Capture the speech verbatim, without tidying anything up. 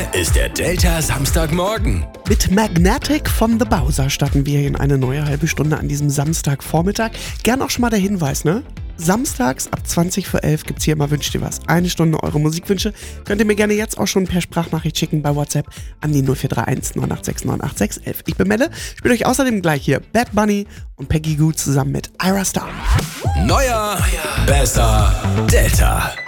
Hier ist der Delta Samstagmorgen. Mit Magnetic von The Bowser starten wir in eine neue halbe Stunde an diesem Samstagvormittag. Gern auch schon mal der Hinweis, ne? Samstags ab zwanzig vor elf gibt's hier immer Wünsch dir was. Eine Stunde eure Musikwünsche. Könnt ihr mir gerne jetzt auch schon per Sprachnachricht schicken bei WhatsApp an die null vier drei eins neun acht sechs neun acht sechs eins eins. Ich bin Melle, spiele euch außerdem gleich hier Bad Bunny und Peggy Goo zusammen mit Ira Star. Neuer, besser, Delta.